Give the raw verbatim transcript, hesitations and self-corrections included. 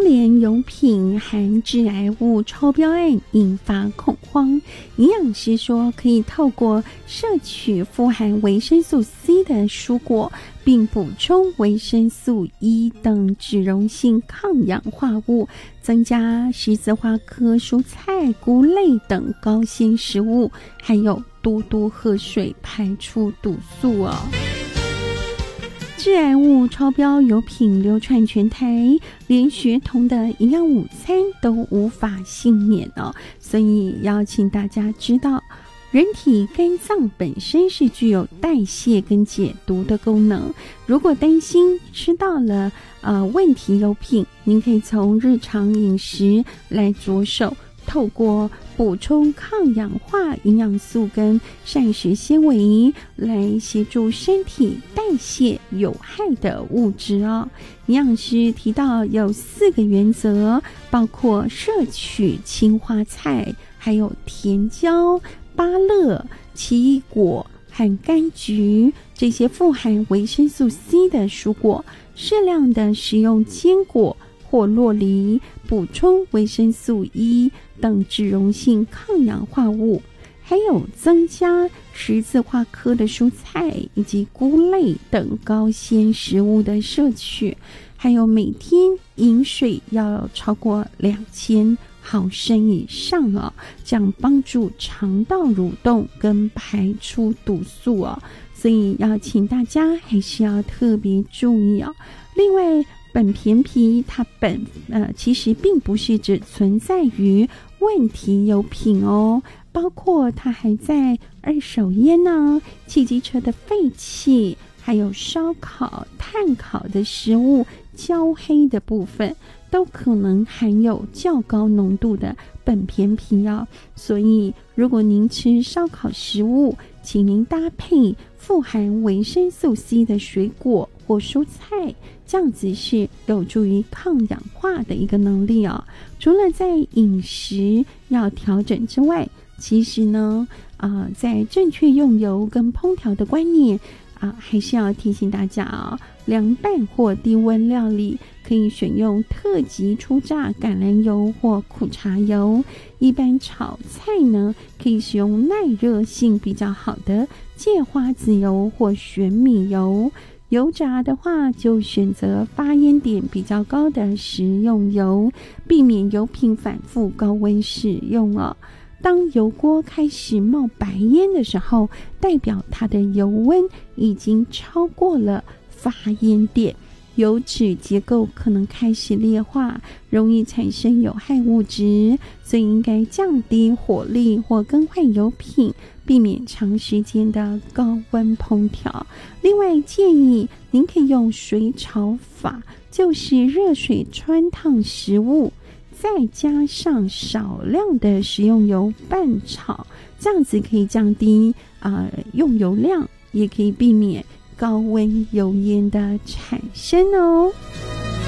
联油品含致癌物超标案引发恐慌。营养师说，可以透过摄取富含维生素 C 的蔬果，并补充维生素 E 等脂溶性抗氧化物，增加十字花科蔬菜、菇类等高纤食物，还有多多喝水排出毒素哦。致癌物超标油品流传全台，连学童的营养午餐都无法幸免哦。所以要请大家知道，人体肝脏本身是具有代谢跟解毒的功能。如果担心吃到了呃问题油品，您可以从日常饮食来着手，透过补充抗氧化营养素跟膳食纤维来协助身体代谢有害的物质哦。营养师提到有四个原则，包括摄取青花菜，还有甜椒、芭乐、奇异果和柑橘这些富含维生素 C 的蔬果，适量的食用坚果或酪梨，补充维生素 E 等脂溶性抗氧化物，还有增加十字花科的蔬菜以及菇类等高纤食物的摄取，还有每天饮水要超过两千毫升以上哦，这样帮助肠道蠕动跟排出毒素哦，所以要请大家还是要特别注意哦。另外，苯甜皮它本呃其实并不是只存在于问题油品哦，包括它还在二手烟呢、汽机车的废气，还有烧烤、炭烤的食物焦黑的部分，都可能含有较高浓度的苯甜皮哦。所以如果您吃烧烤食物，请您搭配富含维生素 C 的水果或蔬菜，这样子是有助于抗氧化的一个能力哦。除了在饮食要调整之外，其实呢，啊、呃，在正确用油跟烹调的观念啊、呃，还是要提醒大家啊、哦，凉拌或低温料理可以选用特级初榨橄榄油或苦茶油。一般炒菜呢，可以使用耐热性比较好的芥花籽油或玄米油。油炸的话，就选择发烟点比较高的食用油，避免油品反复高温使用哦。当油锅开始冒白烟的时候，代表它的油温已经超过了发烟点，油脂结构可能开始裂化，容易产生有害物质，所以应该降低火力或更换油品，避免长时间的高温烹调。另外建议您可以用水炒法，就是热水汆烫食物，再加上少量的食用油拌炒，这样子可以降低呃用油量，也可以避免高温油烟的产生哦。